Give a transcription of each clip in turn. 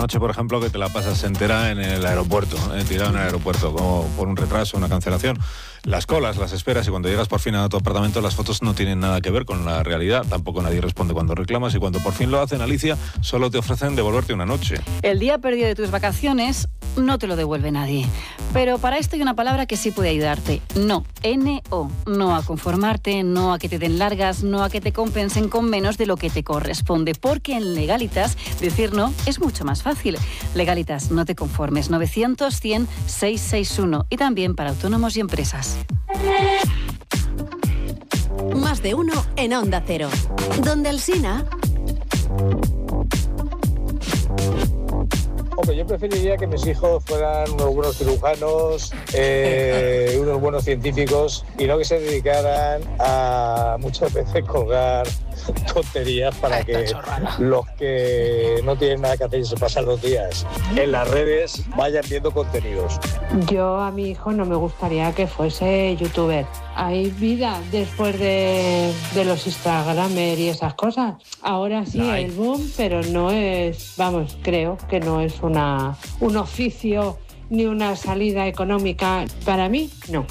noche, por ejemplo, que te la pasas entera en el aeropuerto, tirado en el aeropuerto, como por un retraso, una cancelación. Las colas, las esperas, y cuando llegas por fin a tu apartamento, las fotos no tienen nada que ver con la realidad. Tampoco nadie responde cuando reclamas, y cuando por fin lo hacen, Alicia, solo te ofrecen devolverte una noche. El día perdido de tus vacaciones no te lo devuelve nadie. Pero para esto hay una palabra que sí puede ayudarte. No. N-O. No a conformarte, no a que te den largas, no a que te compensen con menos de lo que te corresponde. Porque en Legalitas decir no es mucho más fácil. Legalitas, no te conformes. 900-100-661. Y también para autónomos y empresas. Más de uno en Onda Cero. Donde Alsina. Hombre, yo preferiría que mis hijos fueran unos buenos cirujanos, unos buenos científicos, y no que se dedicaran a muchas veces colgar tonterías para que los que no tienen nada que hacer y se pasan los días en las redes vayan viendo contenidos. Yo a mi hijo no me gustaría que fuese youtuber. Hay vida después de los Instagramers y esas cosas. Ahora sí, el boom, pero no es, vamos, creo que no es un oficio ni una salida económica. Para mí, no.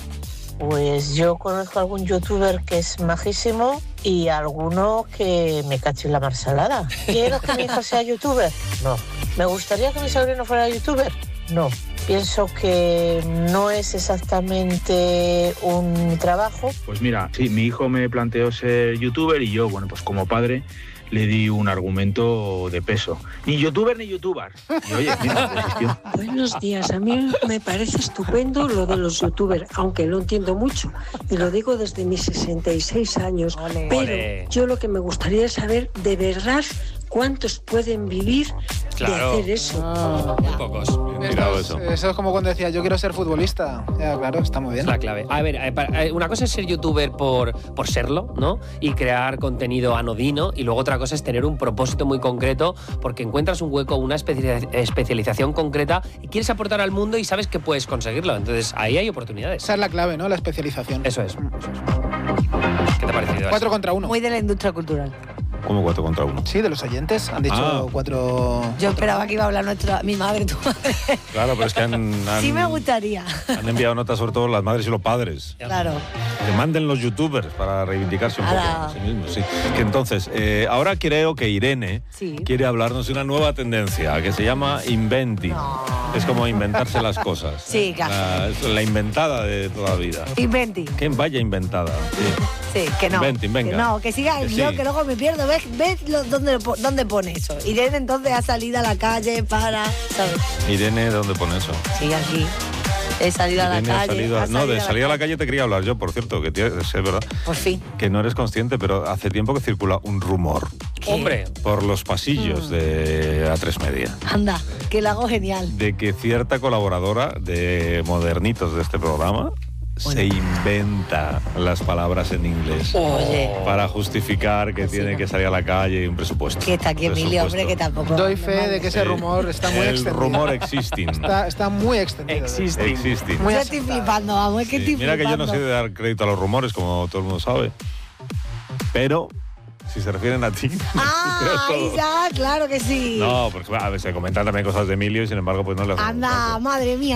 Pues yo conozco a algún youtuber que es majísimo y alguno que me cacho en la marsalada. ¿Quiero que mi hijo sea youtuber? No. ¿Me gustaría que mi sobrino fuera youtuber? No. Pienso que no es exactamente un trabajo. Pues mira, sí, mi hijo me planteó ser youtuber y yo, bueno, pues como padre le di un argumento de peso. Ni youtuber ni youtuber. Y oye, mira, desistió. Buenos días, a mí me parece estupendo lo de los youtubers, aunque lo entiendo mucho, y lo digo desde mis 66 años, pero yo lo que me gustaría es saber de verdad cuántos pueden vivir de hacer eso. Muy pocos. Eso es como cuando decía, yo quiero ser futbolista. Ya, claro, está muy bien. Es la clave. A ver, una cosa es ser youtuber por serlo, ¿no? Y crear contenido anodino, y luego otra cosa es tener un propósito muy concreto porque encuentras un hueco, una especialización concreta y quieres aportar al mundo y sabes que puedes conseguirlo. Entonces, ahí hay oportunidades. Esa es la clave, ¿no? La especialización. Eso es. ¿Qué te ha parecido? 4 contra 1. Muy de la industria cultural. ¿Cómo 4 contra 1? Sí, de los oyentes han dicho 4... Yo esperaba que iba a hablar mi madre, tu madre. Claro, pero es que sí me gustaría. Han enviado notas sobre todo las madres y los padres. Claro. Que manden los youtubers para reivindicarse un poco a sí mismos. Sí. Que entonces, ahora creo que Irene quiere hablarnos de una nueva tendencia que se llama inventing. No. Es como inventarse las cosas. Sí, claro. La inventada de toda la vida. Inventing. Que vaya inventada. Sí, que no. Inventing, venga. Que no, que siga el guión, que luego me pierdo. ¿Ves dónde pone eso? Irene entonces ha salido a la calle para... ¿sabes? Irene, ¿dónde pone eso? Sí, aquí. He salido Irene a la calle. De salir a la calle te quería hablar yo, por cierto, que es verdad. Por fin. Que no eres consciente, pero hace tiempo que circula un rumor. ¿Qué? Hombre. Por los pasillos de A3 Media. Anda, que lo hago genial. De que cierta colaboradora de Modernitos de este programa se inventa las palabras en inglés para justificar que tiene que salir a la calle y un presupuesto. Que está aquí Emilio, hombre, que tampoco... Doy fe de que ese rumor está muy extendido. El rumor existing. Está muy extendido. Existing. Yo estoy flipando, vamos, es que estoy flipando. Mira que yo no sé de dar crédito a los rumores, como todo el mundo sabe. Pero... si se refieren a ti. Ya, claro que sí. No, porque a ver, se comentan también cosas de Emilio y sin embargo pues no le hacen. Anda, madre mía.